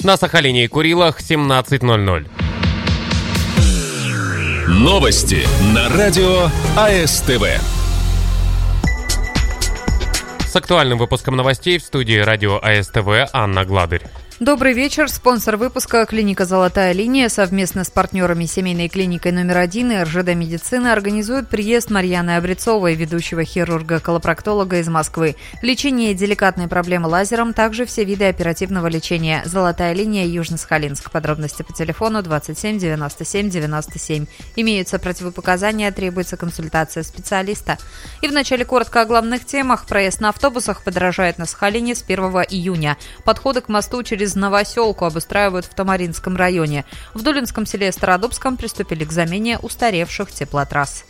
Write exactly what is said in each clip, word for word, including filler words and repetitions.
На Сахалине и Курилах семнадцать ноль ноль. Новости на радио АСТВ. С актуальным выпуском новостей в студии радио АСТВ Анна Гладырь. Добрый вечер. Спонсор выпуска — клиника «Золотая линия» совместно с партнерами семейной клиникой номер один и эр жэ дэ медицины организует приезд Марьяны Обрецовой, ведущего хирурга-колопроктолога из Москвы. Лечение деликатной проблемы лазером, также все виды оперативного лечения. «Золотая линия», Южно-Сахалинск. Подробности по телефону двадцать семь девяносто семь девяносто семь. Имеются противопоказания, требуется консультация специалиста. И вначале коротко о главных темах. Проезд на автобусах подорожает на Сахалине с первого июня. Подходы к мосту через Новоселку обустраивают в Тамаринском районе. В Долинском селе Стародубском приступили к замене устаревших теплотрасс.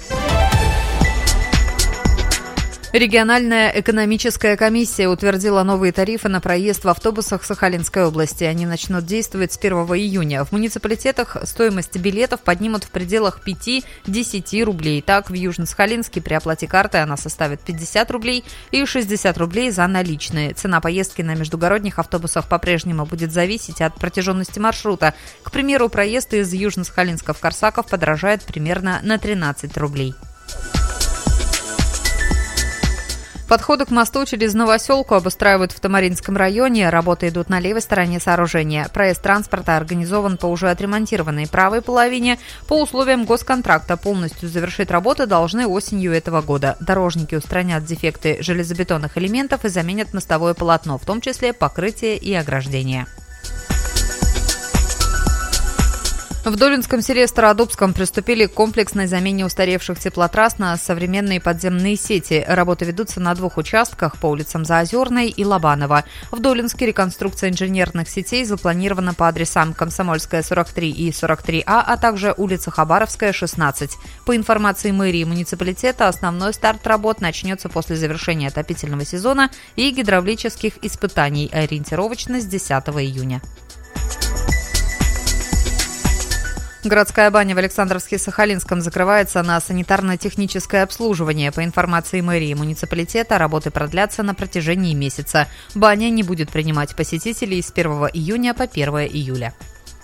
Региональная экономическая комиссия утвердила новые тарифы на проезд в автобусах Сахалинской области. Они начнут действовать с первого июня. В муниципалитетах стоимость билетов поднимут в пределах пять-десять рублей. Так, в Южно-Сахалинске при оплате карты она составит пятьдесят рублей и шестьдесят рублей за наличные. Цена поездки на междугородних автобусах по-прежнему будет зависеть от протяженности маршрута. К примеру, проезд из Южно-Сахалинска в Корсаков подорожает примерно на тринадцать рублей. Подходы к мосту через Новоселку обустраивают в Тамаринском районе. Работы идут на левой стороне сооружения. Проезд транспорта организован по уже отремонтированной правой половине. По условиям госконтракта полностью завершить работы должны осенью этого года. Дорожники устранят дефекты железобетонных элементов и заменят мостовое полотно, в том числе покрытие и ограждение. В Долинском селе Стародубском приступили к комплексной замене устаревших теплотрасс на современные подземные сети. Работы ведутся на двух участках по улицам Заозерной и Лобанова. В Долинске реконструкция инженерных сетей запланирована по адресам Комсомольская, сорок три и сорок три А, а также улица Хабаровская, шестнадцать. По информации мэрии муниципалитета, основной старт работ начнется после завершения отопительного сезона и гидравлических испытаний, ориентировочно с десятого июня. Городская баня в Александровске-Сахалинском закрывается на санитарно-техническое обслуживание. По информации мэрии муниципалитета, работы продлятся на протяжении месяца. Баня не будет принимать посетителей с первого июня по первое июля.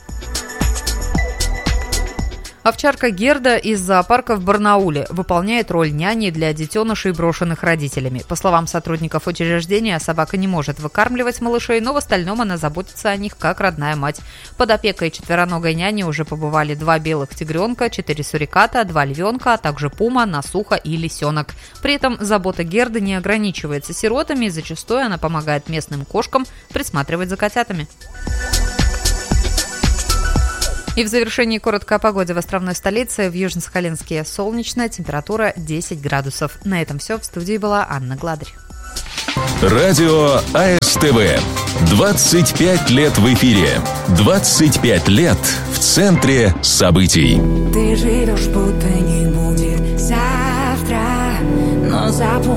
Овчарка Герда из зоопарка в Барнауле выполняет роль няни для детенышей, брошенных родителями. По словам сотрудников учреждения, собака не может выкармливать малышей, но в остальном она заботится о них как родная мать. Под опекой четвероногой няни уже побывали два белых тигренка, четыре суриката, два львенка, а также пума, насуха и лисенок. При этом забота Герды не ограничивается сиротами, зачастую она помогает местным кошкам присматривать за котятами. И в завершении коротко о погоде в островной столице. В Южно-Сахалинске солнечно, температура десять градусов. На этом все. В студии была Анна Гладырь. Радио АСТВ. двадцать пять лет в эфире. двадцать пять лет в центре событий. Ты живешь, будто не будет завтра, но запомни.